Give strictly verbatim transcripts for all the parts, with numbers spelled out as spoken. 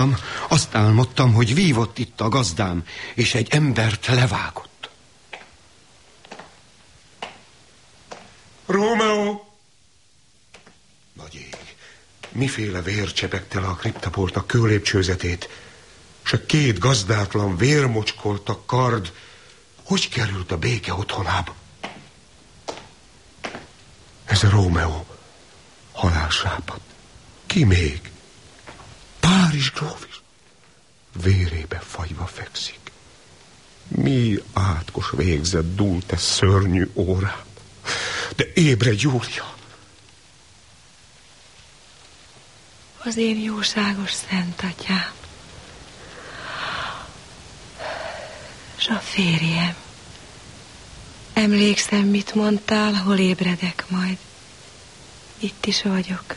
Azt álmodtam, hogy vívott itt a gazdám, és egy embert levágott. Rómeó! Nagy ég, miféle vér csepegte le a kriptaportnak kőlépcsőzetét, s a két gazdátlan vérmocskolta kard hogy került a béke otthonába? Ez a Rómeó, halálsápad. Ki még? Párizs gróf is. Vérébe fagyva fekszik. Mi átkos végzett dúlt e szörnyű órán. De ébre, Júlia! Az én jóságos szent atyám, s a férjem. Emlékszem, mit mondtál, hol ébredek majd. Itt is vagyok.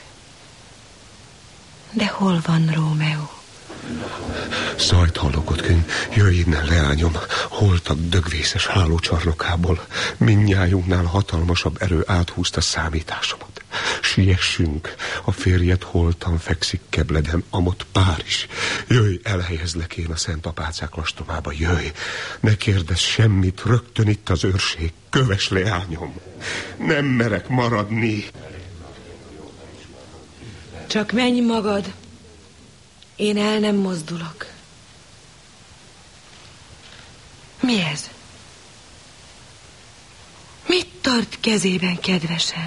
De hol van Rómeó? Zajt hallok ott kint. Jöjj innen, leányom. Holtak dögvészes hálócsarnokából. Mindnyájunknál hatalmasabb erő áthúzta számításomat. Siessünk, a férjed holtan fekszik kebleden, amott Párizs. Jöjj, elhelyezlek én a Szent Apácák lastomába, jöjj. Ne kérdezz semmit, rögtön itt az őrség. Köves, leányom. Nem merek maradni. Csak menj magad. Én el nem mozdulok. Mi ez? Mit tart kezében, kedvesem?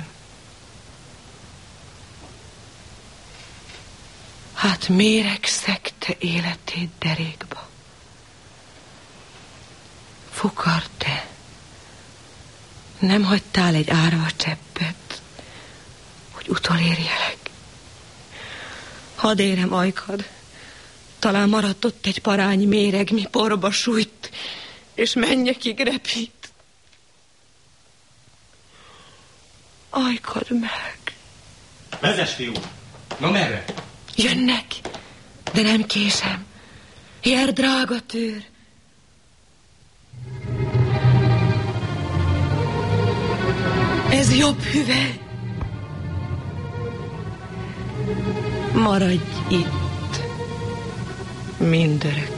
Hát méregszegte életét derékba. Fukar, te. Nem hagytál egy árva cseppet, hogy utolérjelek. Hadd érem ajkad. Talán maradt ott egy parány méreg, mi porba sújt, és mennyekig repít. Ajkad meg. Vezess, fiú! No, merre? Jönnek, de nem késem. Jár, drága tőr. Ez jobb hüvely. Maradj itt mindörökké.